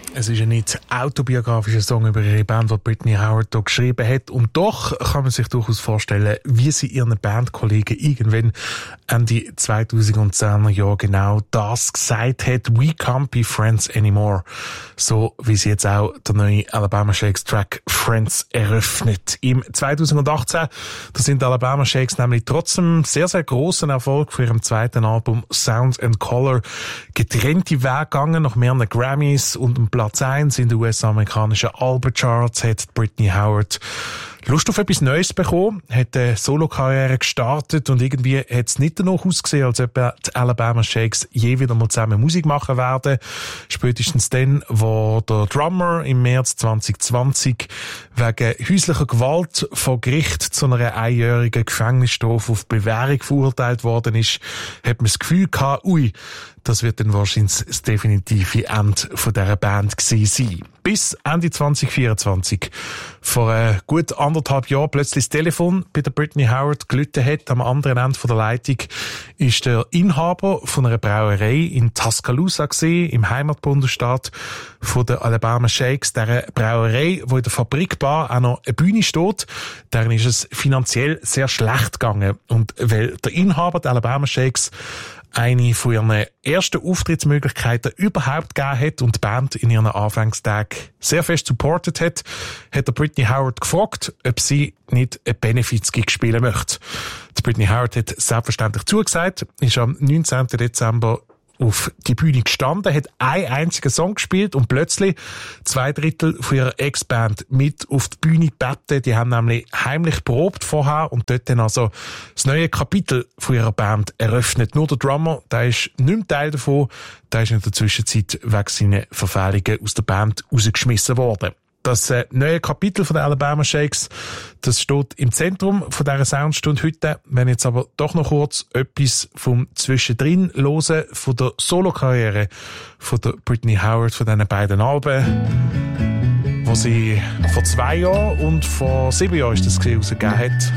Es ist ein nicht autobiografischer Song über ihre Band, die Britney Howard hier geschrieben hat. Und doch kann man sich durchaus vorstellen, wie sie ihren Bandkollegen irgendwann Ende 2010er Jahre genau das gesagt hat. We can't be friends anymore. So wie sie jetzt auch der neue Alabama Shakes Track Friends eröffnet. Im 2018, da sind Alabama Shakes nämlich trotzdem sehr, sehr grossen Erfolg für ihrem zweiten Album Sound and Color getrennte Wege gegangen. Nach mehreren Grammys und einem Platz 1 in den US-amerikanischen Albencharts hat Britney Howard Lust auf etwas Neues bekommen, hat eine Solo-Karriere gestartet und irgendwie hat es nicht danach ausgesehen, als ob die Alabama Shakes je wieder mal zusammen Musik machen werden. Spätestens dann, wo der Drummer im März 2020 wegen häuslicher Gewalt vor Gericht zu einer einjährigen Gefängnisstrafe auf Bewährung verurteilt worden ist, hat man das Gefühl gehabt, das wird dann wahrscheinlich das definitive Ende von dieser Band gewesen sein. Bis Ende 2024. Vor gut 1,5 Jahren plötzlich das Telefon bei der Britney Howard geläutet hat. Am anderen Ende von der Leitung ist der Inhaber von einer Brauerei in Tuscaloosa gewesen, im Heimatbundesstaat von der Alabama Shakes. Dieser Brauerei, wo in der Fabrikbar auch noch eine Bühne steht, deren ist es finanziell sehr schlecht gegangen. Und weil der Inhaber der Alabama Shakes eine von ihren ersten Auftrittsmöglichkeiten überhaupt gegeben hat und die Band in ihren Anfangstagen sehr fest supportet hat der Britney Howard gefragt, ob sie nicht ein Benefizgig spielen möchte. Die Britney Howard hat selbstverständlich zugesagt, ist am 19. Dezember auf die Bühne gestanden, hat einen einzigen Song gespielt und plötzlich 2/3 von ihrer Ex-Band mit auf die Bühne gebeten. Die haben nämlich heimlich probt vorher und dort dann also das neue Kapitel von ihrer Band eröffnet. Nur der Drummer, der ist nicht mehr Teil davon, der ist in der Zwischenzeit wegen seiner Verfehlungen aus der Band rausgeschmissen worden. Das neue Kapitel von der Alabama Shakes, das steht im Zentrum von dieser Soundstunde heute. Wenn jetzt aber doch noch kurz etwas vom Zwischendrin hören, von der Solo-Karriere von der Britney Howard, von diesen beiden Alben, wo sie vor 2 Jahren und vor 7 Jahren ist das rausgegeben hat.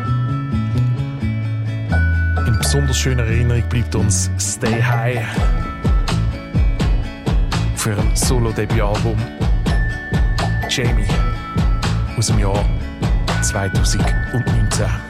In besonders schöner Erinnerung bleibt uns Stay High für ein Solo-Debütalbum. Jamie aus dem Jahr 2019.